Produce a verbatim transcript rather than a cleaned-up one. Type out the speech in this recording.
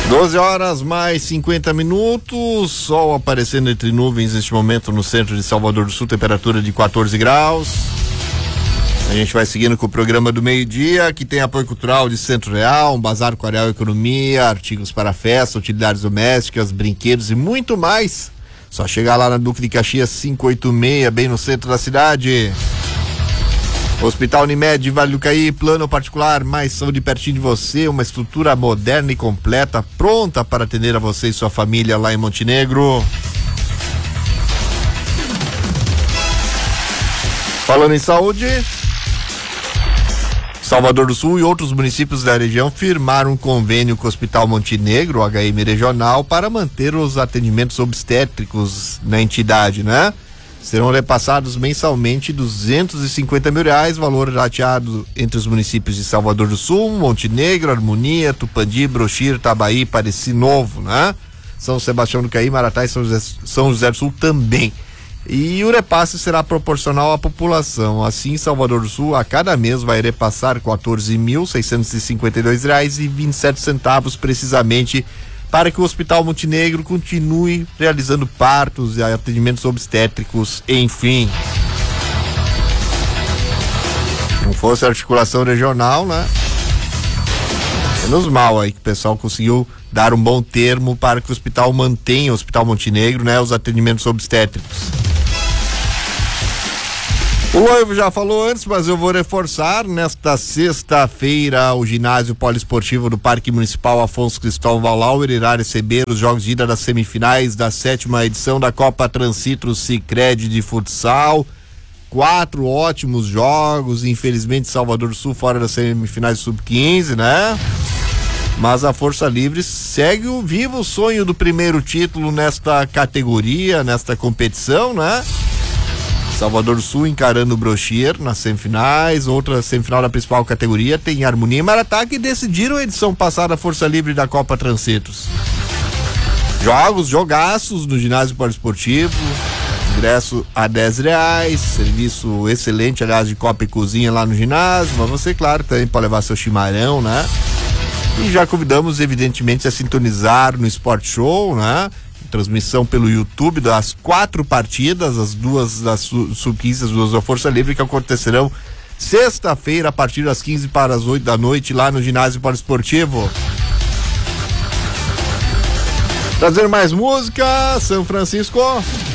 doze horas mais cinquenta minutos, sol aparecendo entre nuvens neste momento no centro de Salvador do Sul, temperatura de quatorze graus. A gente vai seguindo com o programa do meio-dia, que tem apoio cultural de Centro Real, um bazar com Areal Economia, artigos para festa, utilidades domésticas, brinquedos e muito mais. Só chegar lá na Duque de Caxias quinhentos e oitenta e seis, bem no centro da cidade. Hospital Unimed, Vale do Caí, plano particular, mais saúde pertinho de você, uma estrutura moderna e completa, pronta para atender a você e sua família lá em Montenegro. Falando em saúde, Salvador do Sul e outros municípios da região firmaram um convênio com o Hospital Montenegro, o H M Regional, para manter os atendimentos obstétricos na entidade, né? Serão repassados mensalmente duzentos e cinquenta mil reais, valor rateado entre os municípios de Salvador do Sul, Montenegro, Harmonia, Tupandi, Brochir, Tabaí, Pareci Novo, né? São Sebastião do Caí, Maratá e São José, São José do Sul também. E o repasse será proporcional à população. Assim, Salvador do Sul, a cada mês, vai repassar quatorze mil seiscentos e cinquenta e dois reais e vinte e sete centavos precisamente, para que o Hospital Montenegro continue realizando partos e atendimentos obstétricos, enfim. Não fosse a articulação regional, né? Menos mal aí que o pessoal conseguiu dar um bom termo para que o hospital mantenha, o Hospital Montenegro, né, os atendimentos obstétricos. O Loivo já falou antes, mas eu vou reforçar. Nesta sexta-feira, o ginásio poliesportivo do Parque Municipal Afonso Cristóvão Valauer irá receber os jogos de ida das semifinais da sétima edição da Copa Transcitro Sicredi de futsal. Quatro ótimos jogos, infelizmente Salvador do Sul fora das semifinais sub quinze, né? Mas a Força Livre segue o vivo sonho do primeiro título nesta categoria, nesta competição, né? Salvador do Sul encarando o Brochir nas semifinais, outra semifinal da principal categoria tem Harmonia e Maratá, que decidiram a edição passada a Força Livre da Copa Transcitros. Jogos, jogaços no ginásio poliesportivo, ingresso a dez reais, serviço excelente, aliás, de copa e cozinha lá no ginásio, mas você, claro, também pode levar seu chimarrão, né? E já convidamos, evidentemente, a sintonizar no Sport Show, né? Transmissão pelo YouTube das quatro partidas, as duas das sub quinze, as duas da Força Livre, que acontecerão sexta-feira a partir das quinze para as oito da noite lá no ginásio poliesportivo. Trazendo mais música, São Francisco.